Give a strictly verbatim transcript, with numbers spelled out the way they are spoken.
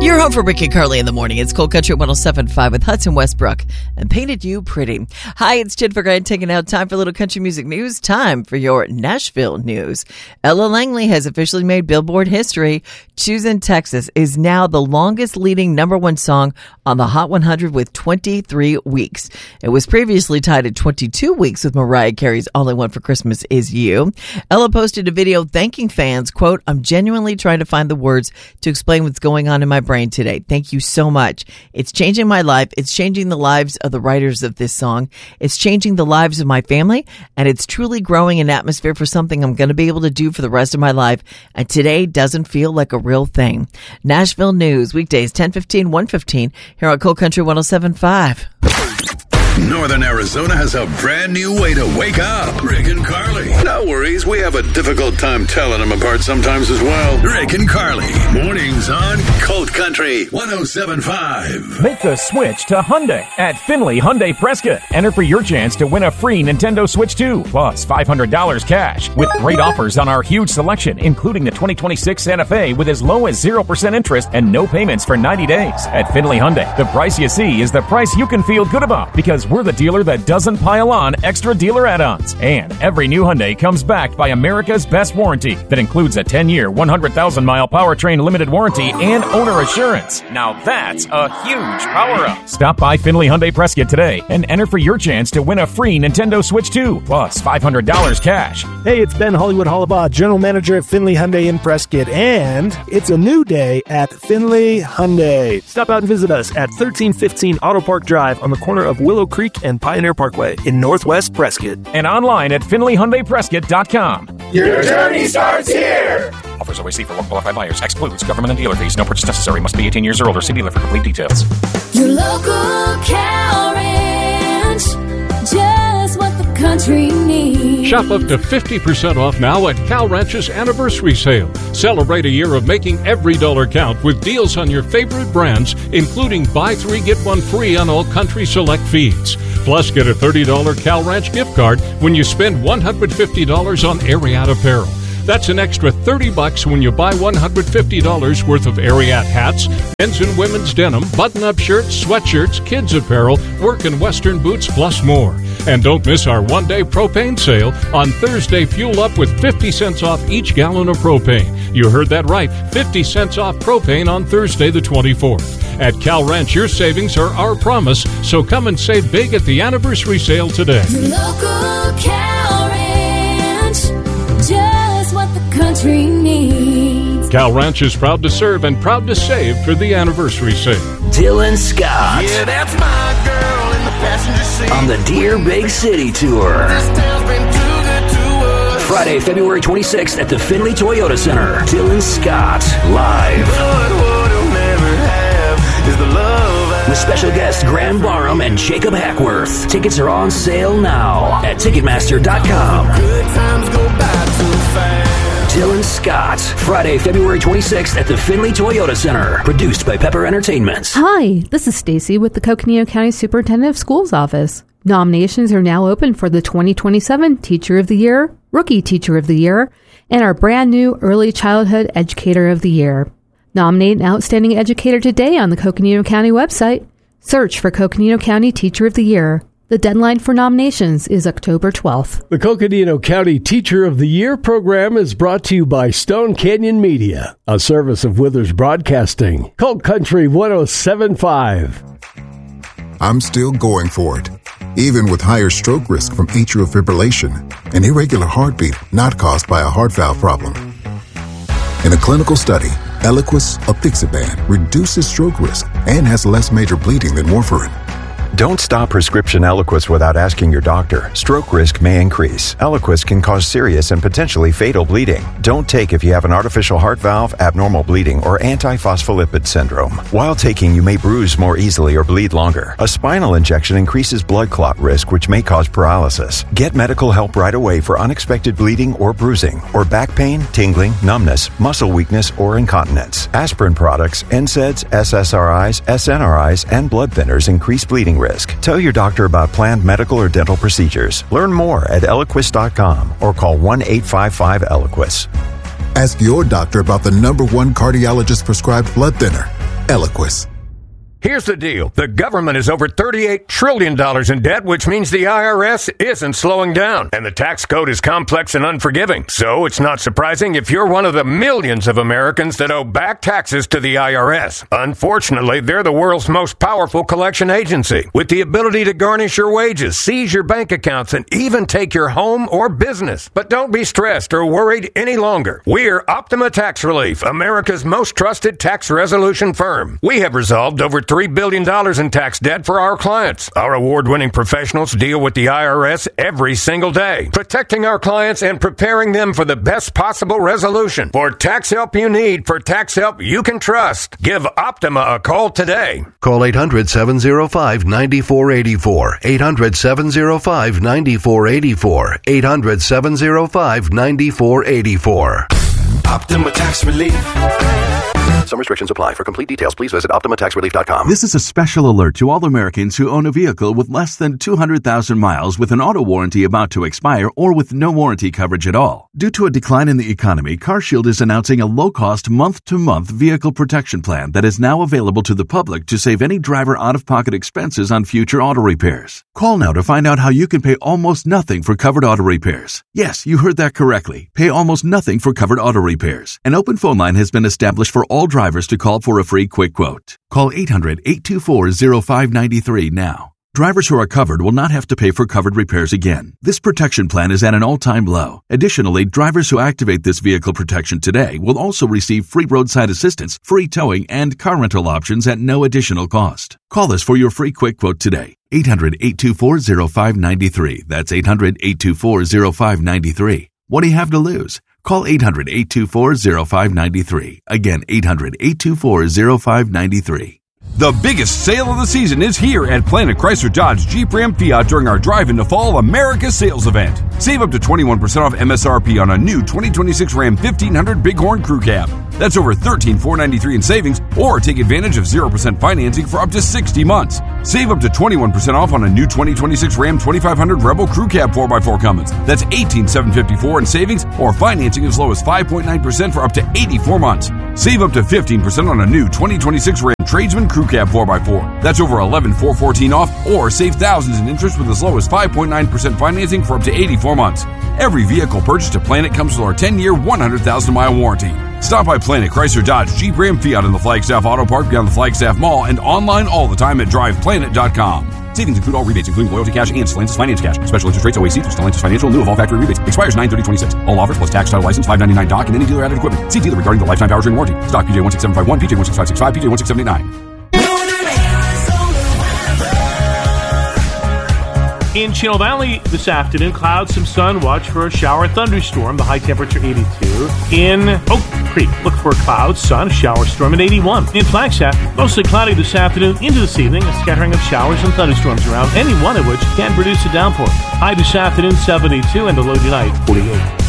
You're home for Rick and Carly in the morning. It's Cold Country one oh seven point five with Hudson Westbrook and Painted You Pretty. Hi, it's Jennifer Grant taking out time for a little country music news. Time for your Nashville news. Ella Langley has officially made Billboard history. Choosing Texas is now the longest leading number one song on the Hot one hundred with twenty-three weeks. It was previously tied at twenty-two weeks with Mariah Carey's All I Want for Christmas Is You. Ella posted a video thanking fans, quote, "I'm genuinely trying to find the words to explain what's going on in my brain today. Thank you so much. It's changing my life. It's changing the lives of the writers of this song. It's changing the lives of my family, and it's truly growing an atmosphere for something I'm going to be able to do for the rest of my life. And today doesn't feel like a real thing." Nashville News, weekdays ten fifteen, one fifteen, here on Cold Country one oh seven point five. Northern Arizona has a brand new way to wake up. Rick and Carly. No worries, we have a difficult time telling them apart sometimes as well. Rick and Carly. Mornings on Cold Country one oh seven point five. Make the switch to Hyundai at Finley Hyundai Prescott. Enter for your chance to win a free Nintendo Switch two plus five hundred dollars cash with great offers on our huge selection, including the twenty twenty-six Santa Fe with as low as zero percent interest and no payments for ninety days. At Finley Hyundai, the price you see is the price you can feel good about, because we're the dealer that doesn't pile on extra dealer add-ons. And every new Hyundai comes backed by America's best warranty that includes a ten-year, one hundred thousand mile powertrain limited warranty and owner assurance. Now that's a huge power-up. Stop by Finley Hyundai Prescott today and enter for your chance to win a free Nintendo Switch two plus five hundred dollars cash. Hey, it's Ben Hollywood Hollabaugh, General Manager at Finley Hyundai in Prescott, and it's a new day at Finley Hyundai. Stop out and visit us at thirteen fifteen Auto Park Drive on the corner of Willow Creek and Pioneer Parkway in Northwest Prescott. And online at finley hyundai prescott dot com. Your journey starts here! Offers always see for one qualified buyers. Excludes government and dealer fees. No purchase necessary. Must be eighteen years or older. See dealer for complete details. Your local cow ranch. Just what the country needs. Shop up to fifty percent off now at Cow Ranch's anniversary sale. Celebrate a year of making every dollar count with deals on your favorite brands, including buy three, get one free on all Country Select feeds. Plus, get a thirty dollars Cow Ranch gift card when you spend one hundred fifty dollars on Ariat apparel. That's an extra thirty bucks when you buy one hundred fifty dollars worth of Ariat hats, men's and women's denim, button-up shirts, sweatshirts, kids apparel, work and western boots, plus more. And don't miss our one-day propane sale on Thursday. Fuel up with fifty cents off each gallon of propane. You heard that right, fifty cents off propane on Thursday the twenty-fourth. At Cal Ranch, your savings are our promise, so come and save big at the anniversary sale today. Your local Cal Ranch, just what the country needs. Cal Ranch is proud to serve and proud to save for the anniversary sale. Dylan Scott. Yeah, that's my girl in the passenger seat. On the Dear Big City Tour. This town's been too good to us. Friday, February twenty-sixth at the Finley Toyota Center. Dylan Scott, live. But what I'll never have is the love I With special guests Graham Barham and Jacob Hackworth. Tickets are on sale now at Ticketmaster dot com. Good times go by too fast. Dylan Scott, Friday, February twenty-sixth at the Finley Toyota Center. Produced by Pepper Entertainment. Hi, this is Stacy with the Coconino County Superintendent of Schools office. Nominations are now open for the twenty twenty-seven Teacher of the Year, Rookie Teacher of the Year, and our brand new Early Childhood Educator of the Year. Nominate an outstanding educator today on the Coconino County website. Search for Coconino County Teacher of the Year. The deadline for nominations is October twelfth. The Coconino County Teacher of the Year program is brought to you by Stone Canyon Media, a service of Withers Broadcasting. Cold Country one oh seven point five. I'm still going for it, even with higher stroke risk from atrial fibrillation, an irregular heartbeat not caused by a heart valve problem. In a clinical study, Eliquis apixaban reduces stroke risk and has less major bleeding than warfarin. Don't stop prescription Eliquis without asking your doctor. Stroke risk may increase. Eliquis can cause serious and potentially fatal bleeding. Don't take if you have an artificial heart valve, abnormal bleeding, or antiphospholipid syndrome. While taking, you may bruise more easily or bleed longer. A spinal injection increases blood clot risk, which may cause paralysis. Get medical help right away for unexpected bleeding or bruising, or back pain, tingling, numbness, muscle weakness, or incontinence. Aspirin products, N SAIDs, S S R Is, S N R Is, and blood thinners increase bleeding risk. Tell your doctor about planned medical or dental procedures. Learn more at Eliquis dot com or call one eight five five Eliquis. Ask your doctor about the number one cardiologist prescribed blood thinner. Eloquist. Here's the deal. The government is over thirty-eight trillion dollars in debt, which means the I R S isn't slowing down. And the tax code is complex and unforgiving. So it's not surprising if you're one of the millions of Americans that owe back taxes to the I R S. Unfortunately, they're the world's most powerful collection agency, with the ability to garnish your wages, seize your bank accounts, and even take your home or business. But don't be stressed or worried any longer. We're Optima Tax Relief, America's most trusted tax resolution firm. We have resolved over three billion dollars in tax debt for our clients. Our award-winning professionals deal with the I R S every single day, protecting our clients and preparing them for the best possible resolution. For tax help you need, for tax help you can trust, give Optima a call today. Call eight hundred, seven oh five, nine four eight four. eight hundred, seven oh five, nine four eight four. eight hundred, seven oh five, nine four eight four. Optima Tax Relief. Some restrictions apply. For complete details, please visit Optima Tax Relief dot com. This is a special alert to all Americans who own a vehicle with less than two hundred thousand miles with an auto warranty about to expire or with no warranty coverage at all. Due to a decline in the economy, CarShield is announcing a low-cost month-to-month vehicle protection plan that is now available to the public to save any driver out-of-pocket expenses on future auto repairs. Call now to find out how you can pay almost nothing for covered auto repairs. Yes, you heard that correctly. Pay almost nothing for covered auto repairs. An open phone line has been established for all drivers to call for a free quick quote. Call eight hundred, eight two four, oh five nine three now. Drivers who are covered will not have to pay for covered repairs again. This protection plan is at an all-time low. Additionally, drivers who activate this vehicle protection today will also receive free roadside assistance, free towing, and car rental options at no additional cost. Call us for your free quick quote today. eight hundred, eight two four, oh five nine three. That's eight hundred, eight two four, oh five nine three. What do you have to lose? Call eight hundred, eight two four, oh five nine three. Again, eight hundred, eight two four, oh five nine three. The biggest sale of the season is here at Planet Chrysler Dodge Jeep Ram Fiat during our Drive into Fall America sales event. Save up to twenty-one percent off M S R P on a new twenty twenty-six Ram fifteen hundred Bighorn Crew Cab. That's over thirteen thousand four hundred ninety-three dollars in savings, or take advantage of zero percent financing for up to sixty months. Save up to twenty-one percent off on a new twenty twenty-six Ram twenty-five hundred Rebel Crew Cab four by four Cummins. That's eighteen thousand seven hundred fifty-four dollars in savings, or financing as low as five point nine percent for up to eighty-four months. Save up to fifteen percent on a new twenty twenty-six Ram Tradesman Crew Cab four by four. That's over eleven thousand four hundred fourteen dollars off, or save thousands in interest with as low as five point nine percent financing for up to eighty-four months. Every vehicle purchased at Planet comes with our ten-year, one hundred thousand mile warranty. Stop by Planet Chrysler Dodge Jeep Ram Fiat in the Flagstaff Auto Park beyond the Flagstaff Mall, and online all the time at drive planet dot com. Savings include all rebates, including loyalty cash and Stellantis Finance Cash. Special interest rates O A C through Stellantis Financial in lieu of all factory rebates. Expires nine thirty twenty-six. All offers plus tax, title, license, five ninety-nine doc, and any dealer added equipment. See dealer regarding the lifetime powertrain warranty. Stock P J one six seven five one, P J one six five six five, P J one six seven eight nine. In Chino Valley this afternoon, clouds, some sun. Watch for a shower thunderstorm. The high temperature eighty-two. In Oak Creek, look for clouds, sun, shower storm at eighty-one. In Flagstaff, mostly cloudy this afternoon into this evening. A scattering of showers and thunderstorms around, any one of which can produce a downpour. High this afternoon seventy-two, and the low tonight forty-eight.